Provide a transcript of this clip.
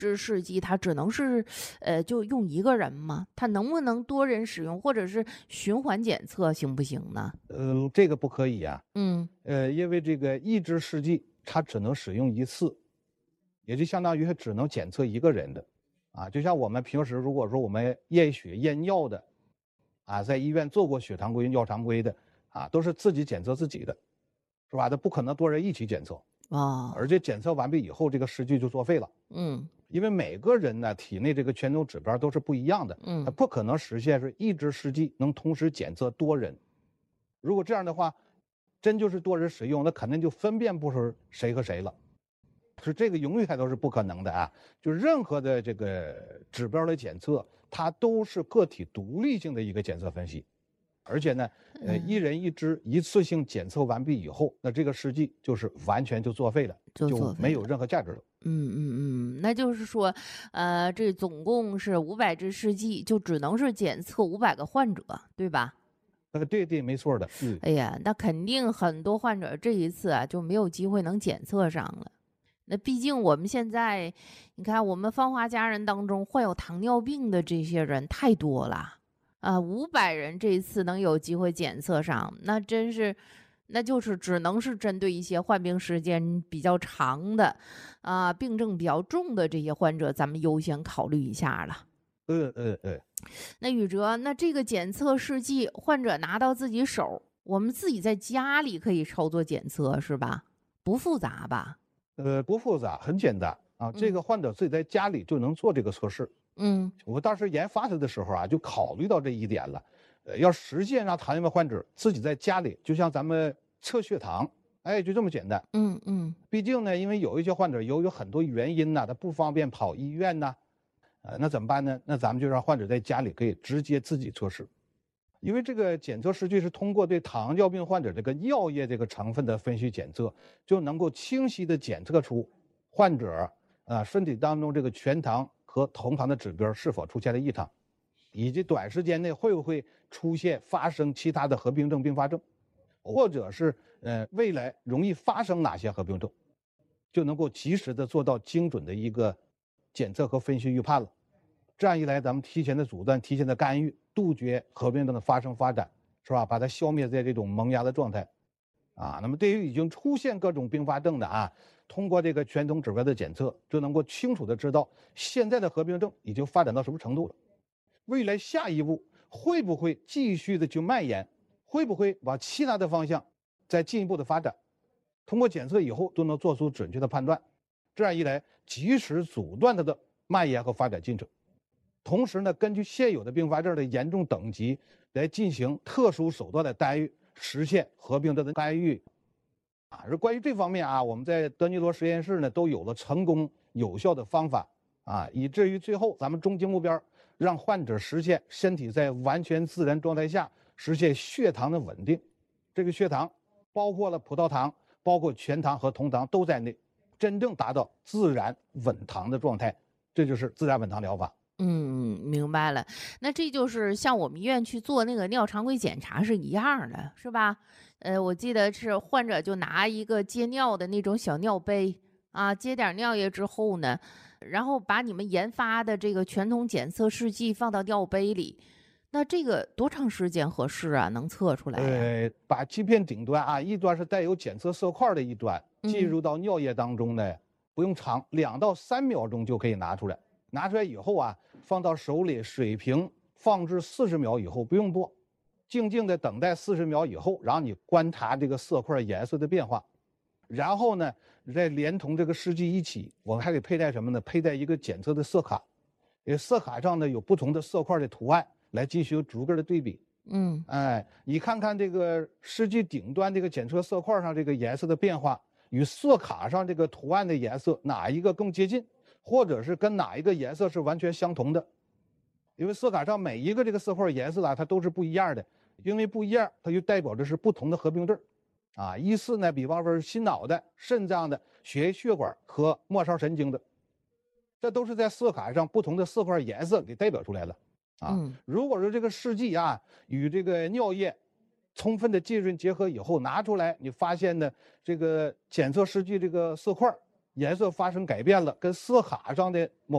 制试剂它只能是，就用一个人吗？它能不能多人使用，或者是循环检测行不行呢？ 这个不可以呀。 嗯， 因为这个抑制试剂它只能使用一次，也就相当于它只能检测一个人的。就像我们平时如果说我们验血验尿的，在医院做过血常规、尿常规的，都是自己检测自己的，是吧？它不可能多人一起检测， 哦， 而且检测完毕以后，这个试剂就作废了。 嗯， 因为每个人呢体内这个权重指标都是不一样的，它嗯。 不可能实现是一支试剂能同时检测多人。如果这样的话，真就是多人使用，那肯定就分辨不出谁和谁了。是这个永远都是不可能的啊！就任何的这个指标的检测，它都是个体独立性的一个检测分析，而且呢，一嗯， 人一支一次性检测完毕以后，那这个试剂就是完全就作废了， 就就作废了。 没有任何价值了。 那就是说，这总共是500支试剂，就只能是检测500个患者，对吧？ 对对，没错的。 哎呀，那肯定很多患者这一次啊就没有机会能检测上了。那毕竟我们现在，你看我们芳华家人当中患有糖尿病的这些人太多了，500人这一次能有机会检测上，那真是，那就是只能是针对一些患病时间比较长的，病症比较重的这些患者，咱们优先考虑一下了。 嗯嗯嗯。 那宇哲，那这个检测试剂，患者拿到自己手，我们自己在家里可以操作检测是吧？不复杂吧？ 不复杂，很简单这个嗯患者自己在家里就能做这个测试。 嗯我当时研发它的时候就考虑到这一点了，要实现让糖尿病患者自己在家里，就像咱们测血糖，就这么简单。 嗯毕竟呢，因为有一些患者由于很多原因呢，他不方便跑医院呐，那怎么办呢？那咱们就让患者在家里可以直接自己测试。因为这个检测试剂是通过对糖尿病患者这个尿液这个成分的分析检测，就能够清晰的检测出患者身体当中这个全糖和酮糖的指标是否出现了异常，以及短时间内会不会出现发生其他的合并症并发症，或者是未来容易发生哪些合并症，就能够及时的做到精准的一个检测和分析预判了。这样一来，咱们提前的阻断、提前的干预，杜绝合并症的发生发展，是吧？把它消灭在这种萌芽的状态。那么对于已经出现各种并发症的通过这个全统指标的检测，就能够清楚的知道现在的合并症已经发展到什么程度了，未来下一步会不会继续的去蔓延，会不会往其他的方向再进一步的发展。通过检测以后，都能做出准确的判断。这样一来，及时阻断它的蔓延和发展进程。同时呢，根据现有的并发症的严重等级来进行特殊手段的干预，实现合并症的干预。而关于这方面我们在德尼罗实验室呢都有了成功有效的方法以至于最后咱们终极目标，让患者实现身体在完全自然状态下实现血糖的稳定。这个血糖包括了葡萄糖、包括全糖和酮糖都在内，真正达到自然稳糖的状态，这就是自然稳糖疗法。 明白了。那这就是像我们医院去做那个尿常规检查是一样儿的，是吧？我记得是患者就拿一个接尿的那种小尿杯接点儿尿液之后呢，然后把你们研发的这个全酮检测试剂放到尿杯里，那这个多长时间合适啊？能测出来呀？ 把基片顶端一端是带有检测色块的一端进嗯入到尿液当中呢，不用长，2到3秒钟就可以拿出来。拿出来以后放到手里水平放置40秒以后不用剁，静静的等待40秒以后，然后你观察这个色块颜色的变化，然后呢再连同这个试剂一起，我们还得佩戴什么呢？佩戴一个检测的色卡，色卡上呢有不同的色块的图案来进行逐个的对比。 嗯你看看这个试剂顶端这个检测色块上这个颜色的变化，与色卡上这个图案的颜色哪一个更接近，或者是跟哪一个颜色是完全相同的？因为色卡上每一个这个色块颜色它都是不一样的，因为不一样，它就代表着是不同的合并症。依次呢，比方说是心脑的、肾脏的、血液血管和末梢神经的，这都是在色卡上不同的色块颜色给代表出来了。 嗯如果说这个试剂与这个尿液充分的浸润结合以后拿出来，你发现呢这个检测试剂这个色块颜色发生改变了，跟色卡上的某